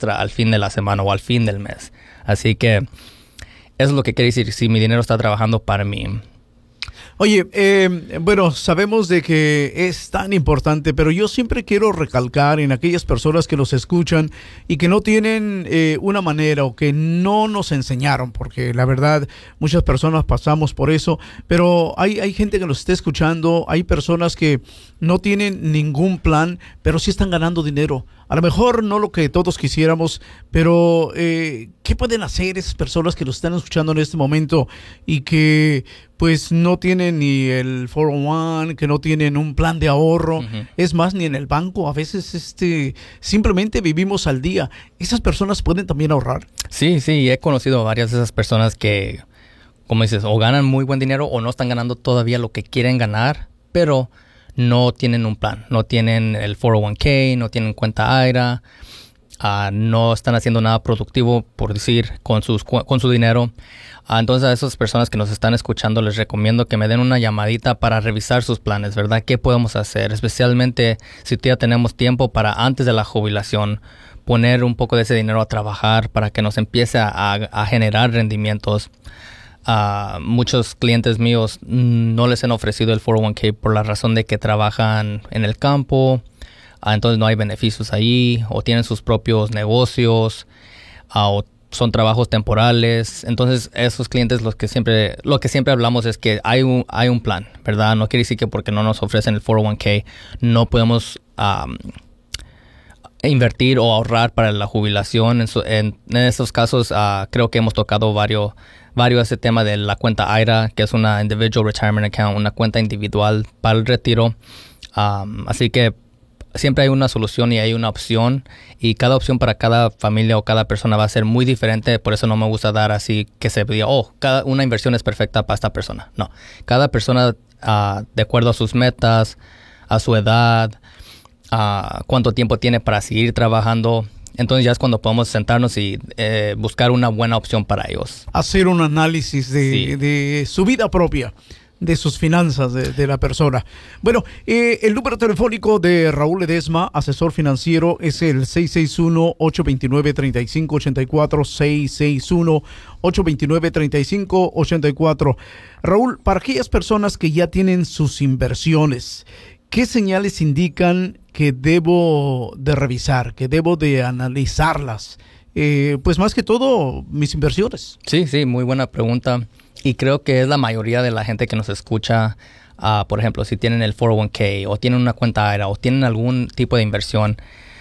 extra al fin de la semana o al fin del mes. Así que eso es lo que quiere decir si mi dinero está trabajando para mí. Oye, bueno, sabemos de que es tan importante, pero yo siempre quiero recalcar en aquellas personas que nos escuchan y que no tienen una manera o que no nos enseñaron, porque la verdad muchas personas pasamos por eso, pero hay gente que nos está escuchando, hay personas que no tienen ningún plan, pero sí están ganando dinero. A lo mejor no lo que todos quisiéramos, pero ¿qué pueden hacer esas personas que nos están escuchando en este momento y que pues no tienen ni el 401, que no tienen un plan de ahorro? Uh-huh. Es más, ni en el banco. A veces simplemente vivimos al día. ¿Esas personas pueden también ahorrar? Sí, he conocido a varias de esas personas que, como dices, o ganan muy buen dinero o no están ganando todavía lo que quieren ganar, pero no tienen un plan, no tienen el 401k, no tienen cuenta IRA, no están haciendo nada productivo, por decir, con su dinero. Entonces a esas personas que nos están escuchando les recomiendo que me den una llamadita para revisar sus planes, ¿verdad? ¿Qué podemos hacer? Especialmente si ya tenemos tiempo para antes de la jubilación, poner un poco de ese dinero a trabajar para que nos empiece a generar rendimientos. Muchos clientes míos no les han ofrecido el 401k por la razón de que trabajan en el campo, entonces no hay beneficios ahí, o tienen sus propios negocios, o son trabajos temporales. Entonces esos clientes lo que siempre hablamos es que hay un plan, ¿verdad? No quiere decir que porque no nos ofrecen el 401k no podemos invertir o ahorrar para la jubilación. En estos casos creo que hemos tocado varios ese tema de la cuenta IRA, que es una Individual Retirement Account, una cuenta individual para el retiro. Así que siempre hay una solución y hay una opción, y cada opción para cada familia o cada persona va a ser muy diferente. Por eso no me gusta dar así que se diga, una inversión es perfecta para esta persona. No, cada persona de acuerdo a sus metas, a su edad, cuánto tiempo tiene para seguir trabajando. Entonces ya es cuando podemos sentarnos y buscar una buena opción para ellos. Hacer un análisis de su vida propia, de sus finanzas de la persona. Bueno, el número telefónico de Raúl Ledesma, asesor financiero, es el 661-829-3584, 661-829-3584. Raúl, para aquellas personas que ya tienen sus inversiones, ¿qué señales indican que debo de revisar, que debo de analizarlas? Pues más que todo, mis inversiones. Sí, muy buena pregunta. Y creo que es la mayoría de la gente que nos escucha. Por ejemplo, si tienen el 401k o tienen una cuenta IRA o tienen algún tipo de inversión,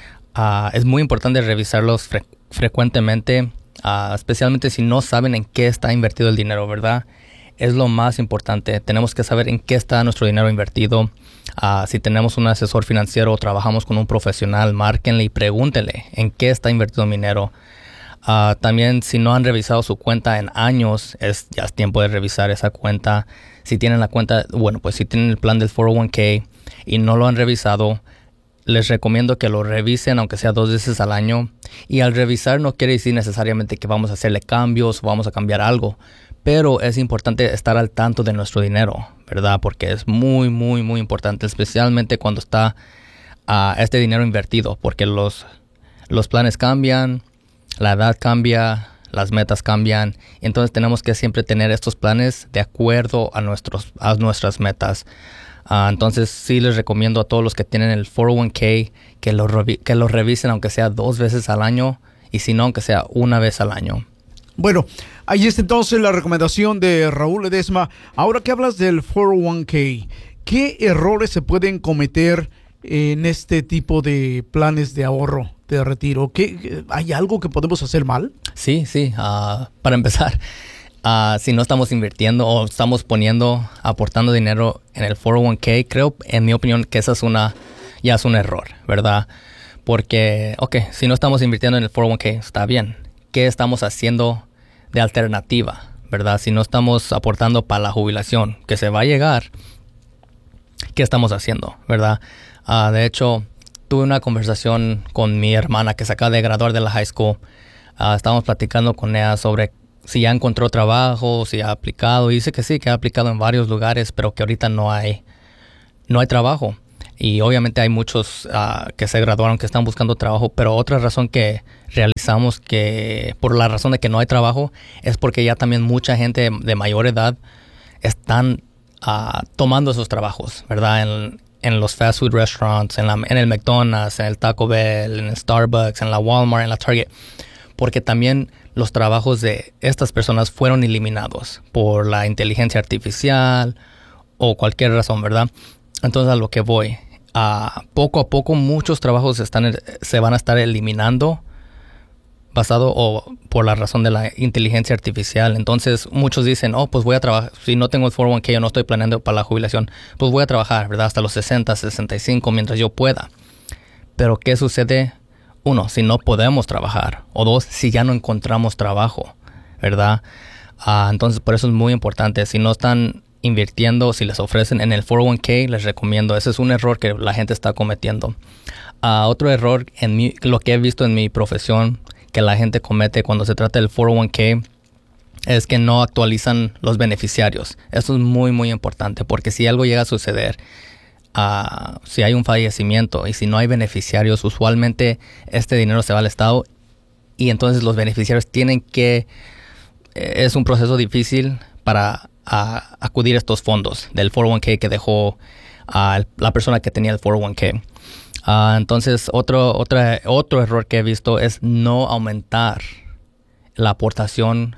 es muy importante revisarlos frecuentemente, especialmente si no saben en qué está invertido el dinero, ¿verdad? Es lo más importante. Tenemos que saber en qué está nuestro dinero invertido. Si tenemos un asesor financiero o trabajamos con un profesional, márquenle y pregúntenle en qué está invertido mi dinero. También, si no han revisado su cuenta en años, ya es tiempo de revisar esa cuenta. Si tienen la cuenta, pues si tienen el plan del 401k y no lo han revisado, les recomiendo que lo revisen, aunque sea 2 veces al año. Y al revisar no quiere decir necesariamente que vamos a hacerle cambios o vamos a cambiar algo, pero es importante estar al tanto de nuestro dinero, ¿verdad? Porque es muy, muy, muy importante, especialmente cuando está este dinero invertido, porque los planes cambian, la edad cambia, las metas cambian. Entonces tenemos que siempre tener estos planes de acuerdo a nuestras metas. Entonces sí les recomiendo a todos los que tienen el 401k que lo revisen, aunque sea 2 veces al año, y si no, aunque sea 1 vez al año. Bueno, ahí está entonces la recomendación de Raúl Ledesma. Ahora que hablas del 401k, ¿qué errores se pueden cometer en este tipo de planes de ahorro, de retiro? ¿Hay algo que podemos hacer mal? Sí. Para empezar, si no estamos invirtiendo o estamos aportando dinero en el 401k, creo, en mi opinión, que esa ya es un error, ¿verdad? Porque, si no estamos invirtiendo en el 401k, está bien. ¿Qué estamos haciendo de alternativa, verdad? Si no estamos aportando para la jubilación, que se va a llegar, ¿qué estamos haciendo, verdad? De hecho, tuve una conversación con mi hermana que se acaba de graduar de la high school. Estábamos platicando con ella sobre si ya encontró trabajo, si ha aplicado. Y dice que sí, que ha aplicado en varios lugares, pero que ahorita no hay trabajo. Y obviamente hay muchos que se graduaron que están buscando trabajo, pero otra razón que realizamos que por la razón de que no hay trabajo es porque ya también mucha gente de mayor edad están tomando esos trabajos, ¿verdad? En los fast food restaurants, en el McDonald's, en el Taco Bell, en el Starbucks, en la Walmart, en la Target, porque también los trabajos de estas personas fueron eliminados por la inteligencia artificial o cualquier razón, ¿verdad? Entonces a lo que voy, poco a poco muchos trabajos se van a estar eliminando basado o por la razón de la inteligencia artificial. Entonces muchos dicen, pues voy a trabajar, si no tengo el 401k o no estoy planeando para la jubilación, pues voy a trabajar, ¿verdad? Hasta los 60, 65 mientras yo pueda. Pero ¿qué sucede? Uno, si no podemos trabajar. O dos, si ya no encontramos trabajo, ¿verdad? Entonces por eso es muy importante. Si no están invirtiendo, si les ofrecen en el 401k, les recomiendo. Ese es un error que la gente está cometiendo. Otro error, lo que he visto en mi profesión, que la gente comete cuando se trata del 401k, es que no actualizan los beneficiarios. Esto es muy, muy importante, porque si algo llega a suceder, si hay un fallecimiento y si no hay beneficiarios, usualmente este dinero se va al Estado y entonces los beneficiarios tienen que... es un proceso difícil para acudir a estos fondos del 401k que dejó la persona que tenía el 401k. Entonces, otro error que he visto es no aumentar la aportación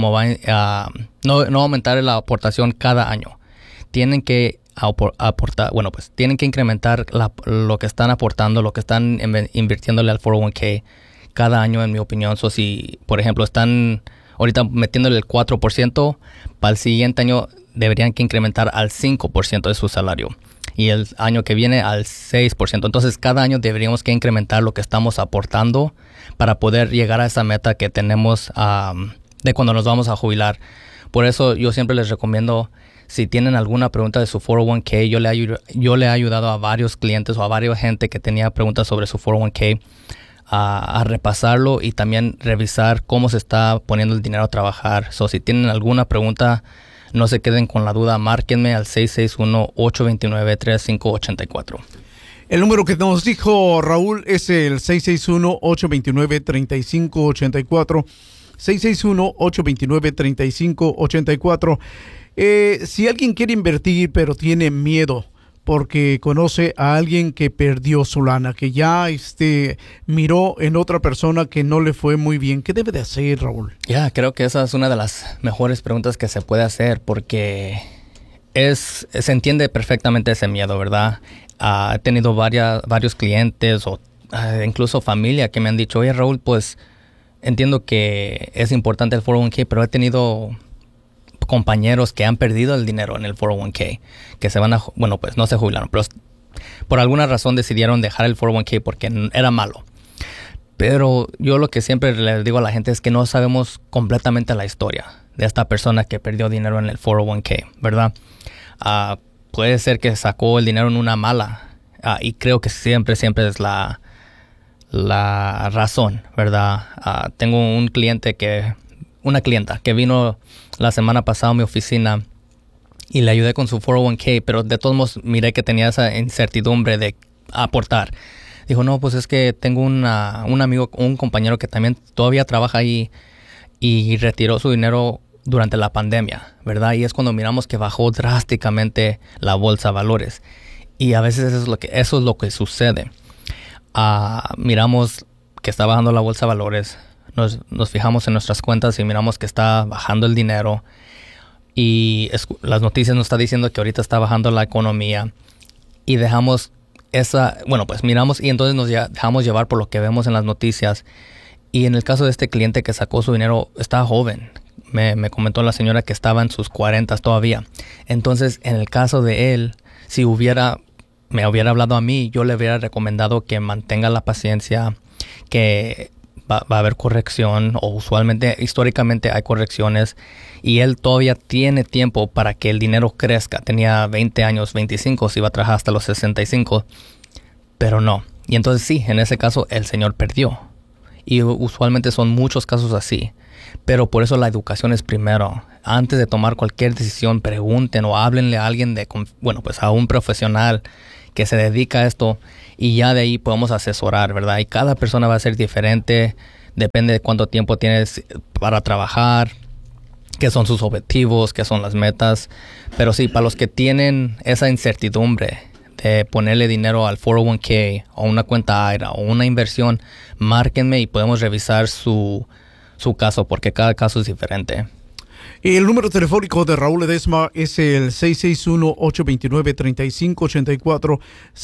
no aumentar la aportación cada año. Tienen que aportar, tienen que incrementar lo que están aportando, lo que están invirtiéndole al 401k cada año, en mi opinión. Si, por ejemplo, están ahorita metiéndole el 4%, para el siguiente año deberían que incrementar al 5% de su salario. Y el año que viene al 6%. Entonces, cada año deberíamos que incrementar lo que estamos aportando para poder llegar a esa meta que tenemos de cuando nos vamos a jubilar. Por eso yo siempre les recomiendo, si tienen alguna pregunta de su 401k, yo le he ayudado a varios clientes o a varias gente que tenía preguntas sobre su 401k a repasarlo y también revisar cómo se está poniendo el dinero a trabajar. Si tienen alguna pregunta, no se queden con la duda, márquenme al 661-829-3584. El número que nos dijo Raúl es el 661-829-3584. 661-829-3584. Si alguien quiere invertir pero tiene miedo porque conoce a alguien que perdió su lana, que ya miró en otra persona que no le fue muy bien, ¿qué debe de hacer, Raúl? Creo que esa es una de las mejores preguntas que se puede hacer, porque se entiende perfectamente ese miedo, ¿verdad? He tenido varios clientes o incluso familia que me han dicho, oye, Raúl, pues entiendo que es importante el 401k, pero he tenido compañeros que han perdido el dinero en el 401k, que se van no se jubilaron, pero por alguna razón decidieron dejar el 401k porque era malo. Pero yo lo que siempre les digo a la gente es que no sabemos completamente la historia de esta persona que perdió dinero en el 401k, ¿verdad? Puede ser que sacó el dinero en una mala, y creo que siempre es la razón, ¿verdad? Tengo una clienta que vino la semana pasada a mi oficina y le ayudé con su 401k, pero de todos modos miré que tenía esa incertidumbre de aportar. Dijo, no, pues es que tengo un amigo, un compañero que también todavía trabaja ahí y retiró su dinero durante la pandemia, ¿verdad? Y es cuando miramos que bajó drásticamente la bolsa de valores. Y a veces eso es lo que sucede. Miramos que está bajando la bolsa de valores, nos fijamos en nuestras cuentas y miramos que está bajando el dinero y las noticias nos están diciendo que ahorita está bajando la economía y dejamos miramos y entonces nos dejamos llevar por lo que vemos en las noticias. Y en el caso de este cliente que sacó su dinero, estaba joven. Me comentó la señora que estaba en sus 40 todavía. Entonces, en el caso de él, si me hubiera hablado a mí, yo le hubiera recomendado que mantenga la paciencia, que va a haber corrección, o usualmente, históricamente hay correcciones, y él todavía tiene tiempo para que el dinero crezca. Tenía 20 años, 25, se iba a trabajar hasta los 65, pero no. Y entonces sí, en ese caso el señor perdió. Y usualmente son muchos casos así. Pero por eso la educación es primero. Antes de tomar cualquier decisión, pregunten o háblenle a alguien a un profesional que se dedica a esto y ya de ahí podemos asesorar, ¿verdad? Y cada persona va a ser diferente, depende de cuánto tiempo tienes para trabajar, qué son sus objetivos, qué son las metas. Pero sí, para los que tienen esa incertidumbre de ponerle dinero al 401k o una cuenta AIRA o una inversión, márquenme y podemos revisar su caso porque cada caso es diferente. El número telefónico de Raúl Ledesma es el 661-829-3584,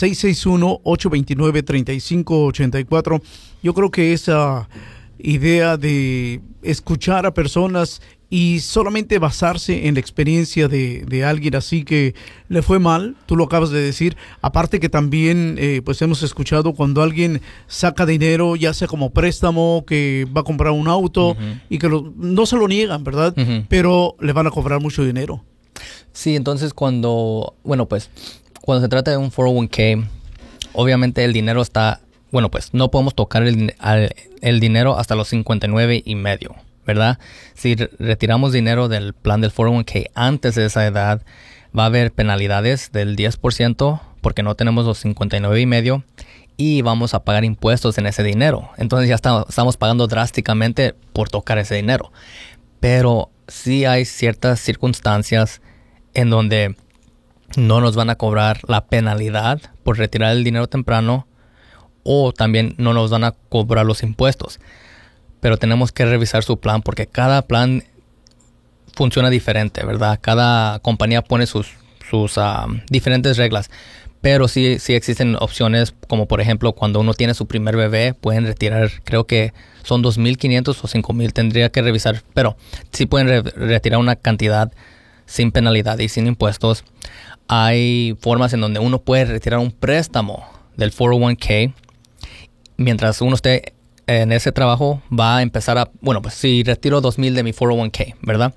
661-829-3584. Yo creo que esa idea de escuchar a personas y solamente basarse en la experiencia de alguien así que le fue mal, tú lo acabas de decir, aparte que también pues hemos escuchado cuando alguien saca dinero, ya sea como préstamo, que va a comprar un auto y que no se lo niegan, ¿verdad? Pero le van a cobrar mucho dinero. Sí, entonces cuando se trata de un 401k, obviamente el dinero está, pues no podemos tocar el dinero hasta los 59 y medio. ¿Verdad? Si retiramos dinero del plan del 401k antes de esa edad, va a haber penalidades del 10% porque no tenemos los 59 y medio y vamos a pagar impuestos en ese dinero. Entonces ya estamos pagando drásticamente por tocar ese dinero. Pero sí hay ciertas circunstancias en donde no nos van a cobrar la penalidad por retirar el dinero temprano o también no nos van a cobrar los impuestos. Pero tenemos que revisar su plan porque cada plan funciona diferente, ¿verdad? Cada compañía pone sus diferentes reglas. Pero sí existen opciones como, por ejemplo, cuando uno tiene su primer bebé, pueden retirar, creo que son 2,500 o 5,000, tendría que revisar. Pero sí pueden retirar una cantidad sin penalidad y sin impuestos. Hay formas en donde uno puede retirar un préstamo del 401k mientras uno esté en ese trabajo. Va a empezar pues si retiro 2,000 de mi 401k, ¿verdad?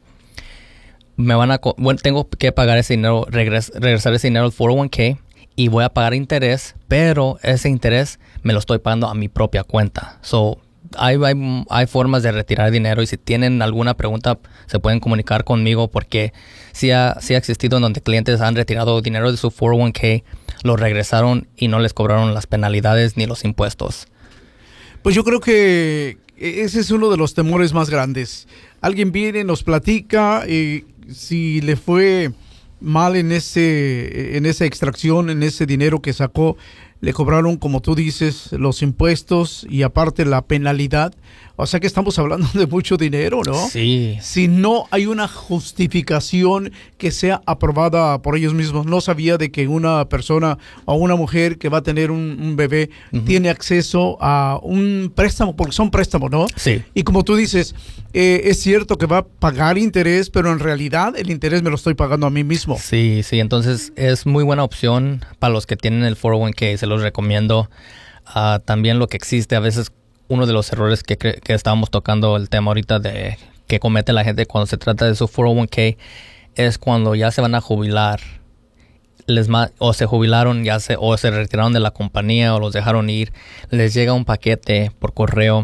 Tengo que pagar ese dinero, regresar ese dinero al 401k y voy a pagar interés, pero ese interés me lo estoy pagando a mi propia cuenta. Hay formas de retirar dinero y si tienen alguna pregunta se pueden comunicar conmigo porque sí ha existido en donde clientes han retirado dinero de su 401k, lo regresaron y no les cobraron las penalidades ni los impuestos. Pues yo creo que ese es uno de los temores más grandes. Alguien viene, nos platica, si le fue mal en esa extracción, en ese dinero que sacó, le cobraron, como tú dices, los impuestos y aparte la penalidad. O sea que estamos hablando de mucho dinero, ¿no? Sí. Si no hay una justificación que sea aprobada por ellos mismos. No sabía de que una persona o una mujer que va a tener un bebé tiene acceso a un préstamo, porque son préstamos, ¿no? Sí. Y como tú dices, es cierto que va a pagar interés, pero en realidad el interés me lo estoy pagando a mí mismo. Sí, entonces es muy buena opción para los que tienen el 401k, se los recomiendo. También lo que existe a veces, uno de los errores que estábamos tocando el tema ahorita de que comete la gente cuando se trata de su 401k es cuando ya se van a jubilar o se jubilaron o se retiraron de la compañía o los dejaron ir, les llega un paquete por correo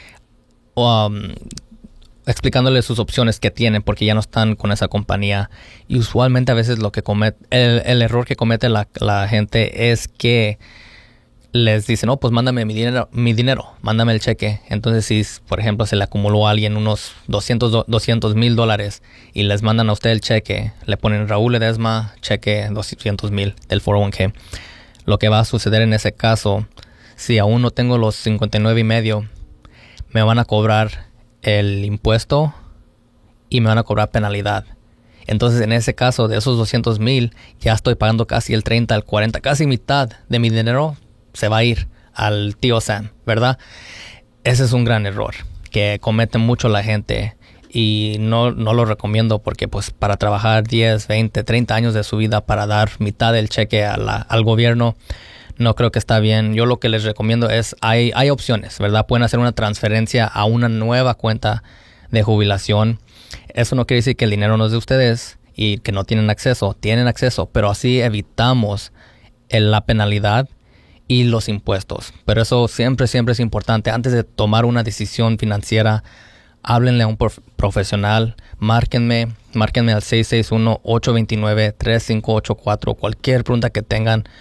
explicándoles sus opciones que tienen porque ya no están con esa compañía. Y usualmente a veces lo que el error que comete la gente es que les dicen, pues mándame mi dinero, mándame el cheque. Entonces si, por ejemplo, se le acumuló a alguien unos $200,000 y les mandan a usted el cheque, le ponen Raúl Ledesma, cheque 200,000 del 401k. Lo que va a suceder en ese caso, si aún no tengo los 59 y medio, me van a cobrar el impuesto y me van a cobrar penalidad. Entonces en ese caso de esos 200,000 ya estoy pagando casi el 30, el 40, casi mitad de mi dinero se va a ir al tío Sam, ¿verdad? Ese es un gran error que comete mucho la gente y no lo recomiendo porque pues para trabajar 10, 20, 30 años de su vida para dar mitad del cheque al gobierno no creo que está bien. Yo lo que les recomiendo es, hay opciones, ¿verdad? Pueden hacer una transferencia a una nueva cuenta de jubilación. Eso no quiere decir que el dinero no es de ustedes y que no tienen acceso, pero así evitamos la penalidad y los impuestos. Pero eso siempre es importante. Antes de tomar una decisión financiera, háblenle a un profesional, márquenme al 661-829-3584. Cualquier pregunta que tengan,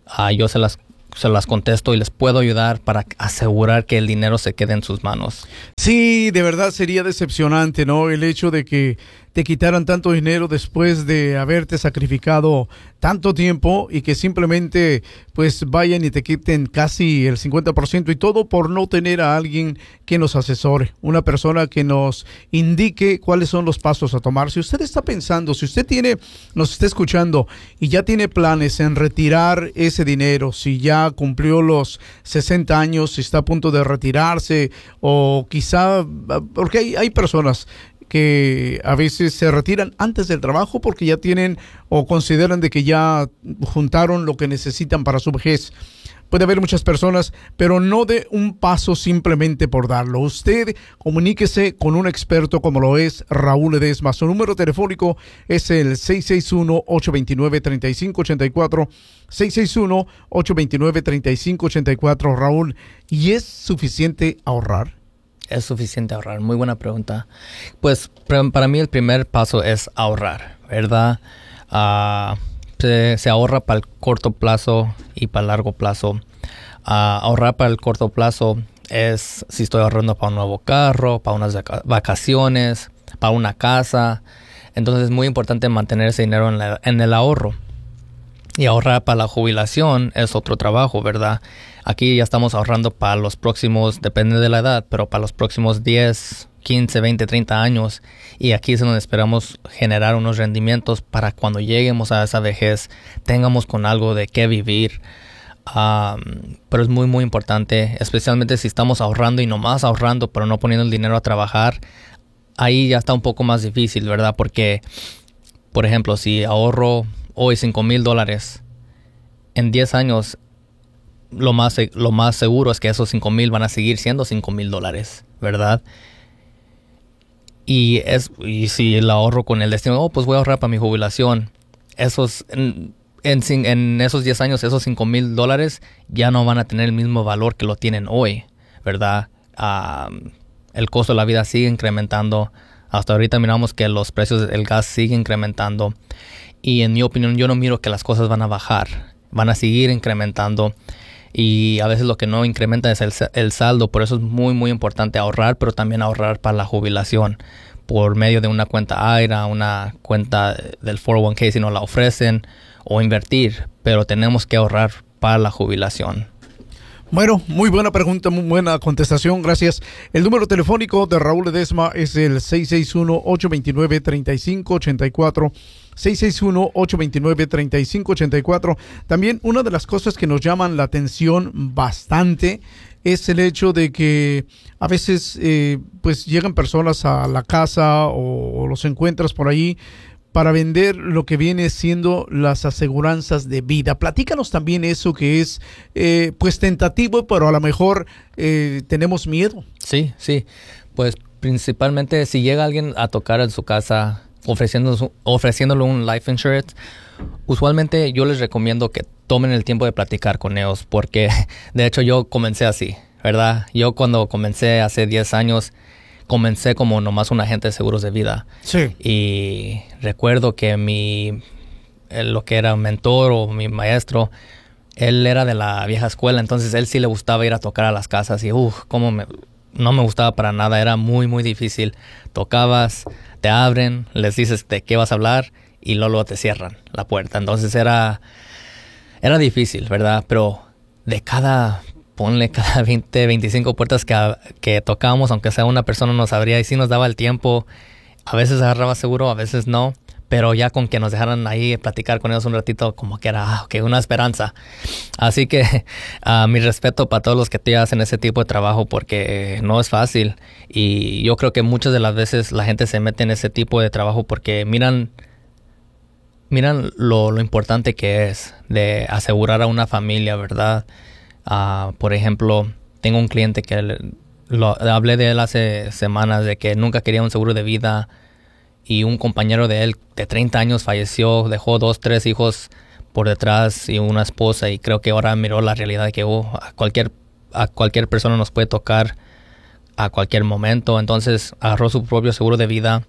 yo se las contesto y les puedo ayudar para asegurar que el dinero se quede en sus manos. Sí, de verdad sería decepcionante, ¿no? El hecho de que te quitaran tanto dinero después de haberte sacrificado tanto tiempo y que simplemente pues vayan y te quiten casi el 50% y todo por no tener a alguien que nos asesore, una persona que nos indique cuáles son los pasos a tomar. Si usted está pensando, si usted nos está escuchando y ya tiene planes en retirar ese dinero, si ya cumplió los 60 años, si está a punto de retirarse o quizá, porque hay personas que a veces se retiran antes del trabajo porque ya tienen o consideran de que ya juntaron lo que necesitan para su vejez. Puede haber muchas personas, pero no de un paso simplemente por darlo. Usted comuníquese con un experto como lo es Raúl Ledesma. Su número telefónico es el 661-829-3584. 661-829-3584, Raúl. ¿Y es suficiente ahorrar? Es suficiente ahorrar. Muy buena pregunta. Pues para mí el primer paso es ahorrar, ¿verdad? Se ahorra para el corto plazo y para el largo plazo. Ahorrar para el corto plazo es si estoy ahorrando para un nuevo carro, para unas vacaciones, para una casa. Entonces es muy importante mantener ese dinero en el ahorro. Y ahorrar para la jubilación es otro trabajo, ¿verdad? Aquí ya estamos ahorrando para los próximos, depende de la edad, pero para los próximos 10, 15, 20, 30 años. Y aquí es donde esperamos generar unos rendimientos para cuando lleguemos a esa vejez, tengamos con algo de qué vivir. Pero es muy, muy importante, especialmente si estamos ahorrando y nomás ahorrando, pero no poniendo el dinero a trabajar. Ahí ya está un poco más difícil, ¿verdad? Porque, por ejemplo, si ahorro hoy $5,000, en 10 años lo más seguro es que esos 5,000 van a seguir siendo $5,000, ¿verdad? Y si el ahorro con el destino, pues voy a ahorrar para mi jubilación, en esos 10 años, esos $5,000 ya no van a tener el mismo valor que lo tienen hoy, ¿verdad? El costo de la vida sigue incrementando. Hasta ahorita miramos que los precios del gas siguen incrementando. Y en mi opinión, yo no miro que las cosas van a bajar. Van a seguir incrementando. Y a veces lo que no incrementa es el saldo. Por eso es muy, muy importante ahorrar, pero también ahorrar para la jubilación. Por medio de una cuenta AIRA, una cuenta del 401k si nos la ofrecen, o invertir. Pero tenemos que ahorrar para la jubilación. Bueno, muy buena pregunta, muy buena contestación, gracias. El número telefónico de Raúl Ledesma es el 661-829-3584. 661-829-3584. También una de las cosas que nos llaman la atención bastante es el hecho de que a veces pues llegan personas a la casa o los encuentras por ahí para vender lo que viene siendo las aseguranzas de vida. Platícanos también eso que es pues tentativo, pero a lo mejor tenemos miedo. Sí. Pues principalmente si llega alguien a tocar en su casa ofreciéndole un life insurance, usualmente yo les recomiendo que tomen el tiempo de platicar con ellos, porque de hecho yo comencé así, ¿verdad? Yo cuando comencé hace 10 años, comencé como nomás un agente de seguros de vida. Sí. Y recuerdo que lo que era mentor o mi maestro, él era de la vieja escuela, entonces él sí le gustaba ir a tocar a las casas y no me gustaba para nada, era muy, muy difícil. Tocabas, te abren, les dices de qué vas a hablar y luego te cierran la puerta. Entonces era difícil, ¿verdad? Pero ponle cada 20, 25 puertas que tocábamos, aunque sea una persona nos abría y sí nos daba el tiempo. A veces agarraba seguro, a veces no. Pero ya con que nos dejaran ahí platicar con ellos un ratito, como que era una esperanza. Así que mi respeto para todos los que te hacen ese tipo de trabajo, porque no es fácil. Y yo creo que muchas de las veces la gente se mete en ese tipo de trabajo porque miran lo importante que es de asegurar a una familia, ¿verdad? Por ejemplo, tengo un cliente que hablé de él hace semanas, de que nunca quería un seguro de vida. Y un compañero de él de 30 años falleció, dejó 2, 3 hijos por detrás y una esposa. Y creo que ahora miró la realidad de que a cualquier persona nos puede tocar a cualquier momento. Entonces agarró su propio seguro de vida.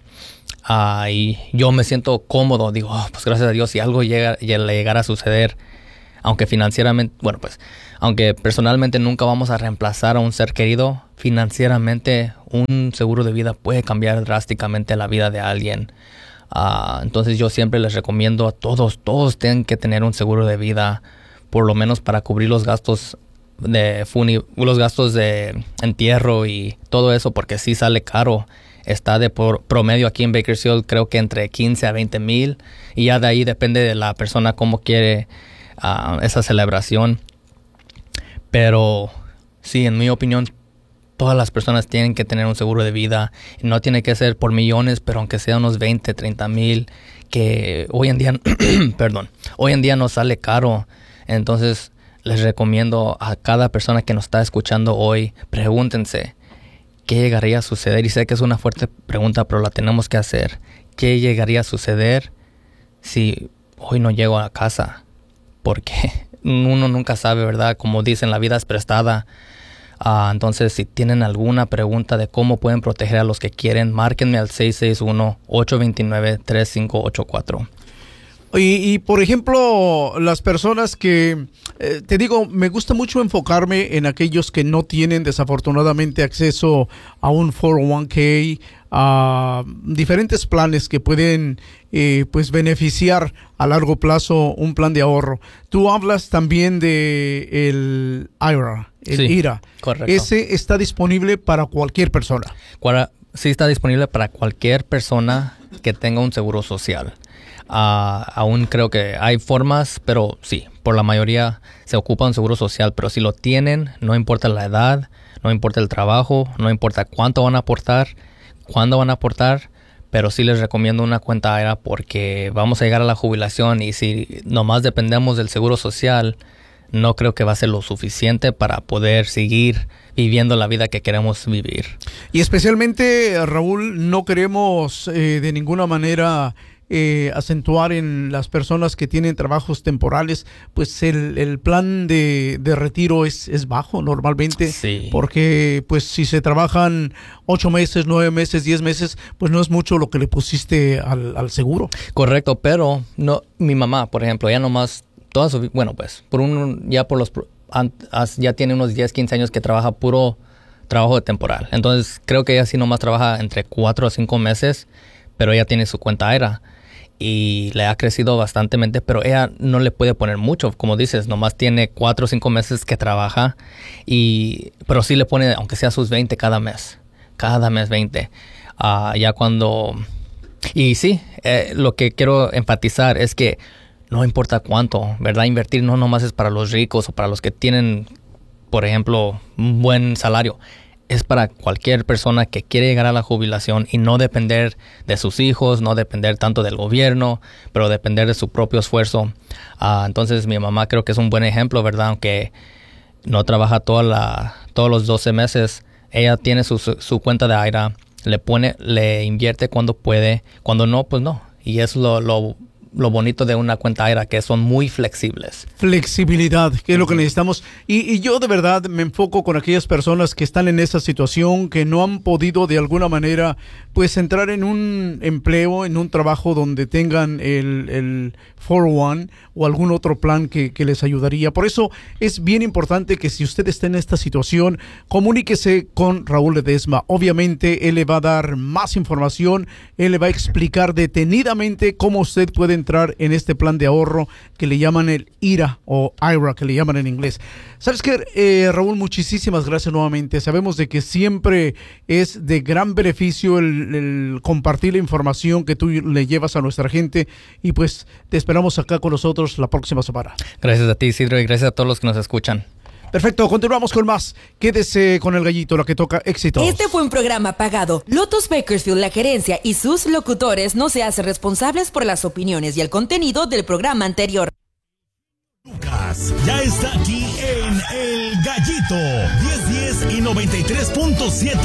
Y yo me siento cómodo. Digo, pues gracias a Dios, si algo le llegara a suceder, aunque financieramente, bueno, pues, aunque personalmente nunca vamos a reemplazar a un ser querido, financieramente un seguro de vida puede cambiar drásticamente la vida de alguien. Entonces yo siempre les recomiendo a todos tienen que tener un seguro de vida, por lo menos para cubrir los gastos los gastos de entierro y todo eso, porque sí sale caro. Está de promedio aquí en Bakersfield, creo que entre 15 a 20 mil, y ya de ahí depende de la persona cómo quiere esa celebración. Pero sí, en mi opinión, todas las personas tienen que tener un seguro de vida. No tiene que ser por millones, pero aunque sea unos 20, 30 mil, que hoy en día, hoy en día nos sale caro. Entonces, les recomiendo a cada persona que nos está escuchando hoy, pregúntense, ¿qué llegaría a suceder? Y sé que es una fuerte pregunta, pero la tenemos que hacer. ¿Qué llegaría a suceder si hoy no llego a casa? Porque uno nunca sabe, ¿verdad? Como dicen, la vida es prestada. Entonces, si tienen alguna pregunta de cómo pueden proteger a los que quieren, márquenme al 661-829-3584. Y por ejemplo, las personas que, te digo, me gusta mucho enfocarme en aquellos que no tienen desafortunadamente acceso a un 401k, a diferentes planes que pueden pues beneficiar a largo plazo un plan de ahorro. Tú hablas también de el IRA, el IRA. Correcto. Ese está disponible para cualquier persona. Sí, está disponible para cualquier persona que tenga un seguro social. Aún creo que hay formas, pero sí, por la mayoría se ocupa un seguro social, pero si lo tienen, no importa la edad, no importa el trabajo, no importa cuánto van a aportar, cuándo van a aportar, pero sí les recomiendo una cuenta IRA porque vamos a llegar a la jubilación y si nomás dependemos del seguro social, no creo que va a ser lo suficiente para poder seguir viviendo la vida que queremos vivir. Y especialmente, Raúl, no queremos de ninguna manera acentuar en las personas que tienen trabajos temporales, pues el plan de retiro es bajo normalmente, sí. Porque pues si se trabajan 8 meses, 9 meses, 10 meses, pues no es mucho lo que le pusiste al seguro. Correcto, pero no, mi mamá, por ejemplo, ya nomás toda su, bueno, pues ya tiene unos 10, 15 años que trabaja puro trabajo de temporal. Entonces creo que ella sí nomás trabaja entre 4 a 5 meses, pero ella tiene su cuenta IRA y le ha crecido bastantemente, pero ella no le puede poner mucho, como dices, nomás tiene 4 o 5 meses que trabaja, pero sí le pone, aunque sea sus 20 cada mes 20. Ya cuando... Y sí, lo que quiero enfatizar es que no importa cuánto, ¿verdad? Invertir no nomás es para los ricos o para los que tienen, por ejemplo, un buen salario. Es para cualquier persona que quiere llegar a la jubilación y no depender de sus hijos, no depender tanto del gobierno, pero depender de su propio esfuerzo. Entonces mi mamá creo que es un buen ejemplo, ¿verdad? Aunque no trabaja todos los 12 meses, ella tiene su cuenta de IRA, le invierte cuando puede, cuando no, pues no. Y es lo bonito de una cuenta IRA, que son muy flexibles. Flexibilidad, que es lo que necesitamos. Y yo de verdad me enfoco con aquellas personas que están en esa situación, que no han podido de alguna manera pues entrar en un empleo, en un trabajo donde tengan el 401 o algún otro plan que les ayudaría. Por eso es bien importante que si usted está en esta situación, comuníquese con Raúl Ledesma. Obviamente él le va a dar más información, él le va a explicar detenidamente cómo usted puede entrar en este plan de ahorro que le llaman el IRA o IRA, que le llaman en inglés. ¿Sabes qué, Raúl? Muchísimas gracias nuevamente. Sabemos de que siempre es de gran beneficio el compartir la información que tú le llevas a nuestra gente, y pues te esperamos acá con nosotros la próxima semana. Gracias a ti, Isidro, y gracias a todos los que nos escuchan. Perfecto, continuamos con más. Quédese con el gallito, la que toca éxitos. Este fue un programa pagado. Lotus Bakersfield, la gerencia y sus locutores no se hacen responsables por las opiniones y el contenido del programa anterior. Lucas ya está aquí en El Gallito 1010 y 93.7